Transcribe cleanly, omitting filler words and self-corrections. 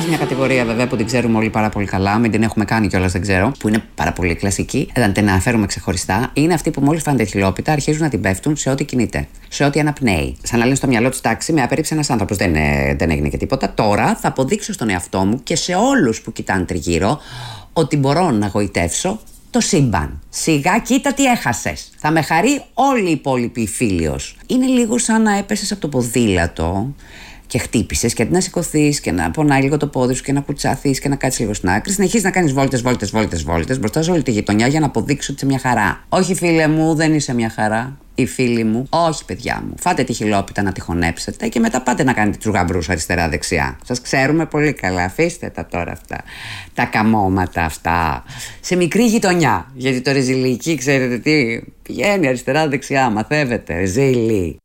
Υπάρχει μια κατηγορία βέβαια που την ξέρουμε όλοι πάρα πολύ καλά, μην την έχουμε κάνει κιόλας δεν ξέρω, που είναι πάρα πολύ κλασική, δεν την αναφέρουμε ξεχωριστά. Είναι αυτοί που μόλις φάνε τα χιλόπιτα αρχίζουν να την πέφτουν σε ό,τι κινείται, σε ό,τι αναπνέει. Σαν να λένε στο μυαλό του τάξη, με απέρριψε ένας άνθρωπος. Δεν έγινε και τίποτα. Τώρα θα αποδείξω στον εαυτό μου και σε όλους που κοιτάνε τριγύρω ότι μπορώ να γοητεύσω το σύμπαν. Σιγά κοίτα τι έχασες. Θα με χαρεί όλη η υπόλοιπη φίλιος. Είναι λίγο σαν να έπεσες από το ποδήλατο και χτύπησες και αντί να σηκωθείς και να πονάει λίγο το πόδι σου και να κουτσάθεις και να κάτσεις λίγο στην άκρη, συνεχίζεις να κάνεις βόλτες μπροστά σε όλη τη γειτονιά για να αποδείξεις ότι είσαι μια χαρά. Όχι, φίλε μου, δεν είσαι μια χαρά. Οι φίλοι μου, όχι παιδιά μου. Φάτε τη χιλόπιτα να τη χωνέψετε και μετά πάτε να κάνετε τσουγαμπρούς αριστερά-δεξιά. Σας ξέρουμε πολύ καλά. Αφήστε τα τώρα αυτά. Τα καμώματα αυτά. Σε μικρή γειτονιά. Γιατί το ρεζιλίκι, ξέρετε τι, πηγαίνει αριστερά-δεξιά. Μαθεύετε. Ρεζίλι.